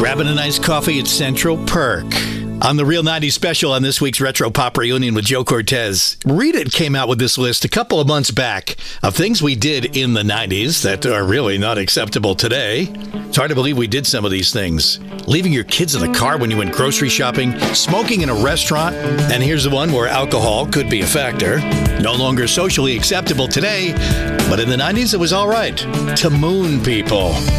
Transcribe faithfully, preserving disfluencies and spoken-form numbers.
grabbing a nice coffee at Central Perk. On the Real nineties special on this week's Retro Pop Reunion with Joe Cortez, Read It came out with this list a couple of months back of things we did in the nineties that are really not acceptable today. It's hard to believe we did some of these things. Leaving your kids in the car when you went grocery shopping, smoking in a restaurant, and here's the one where alcohol could be a factor. No longer socially acceptable today, but in the nineties it was all right to moon people.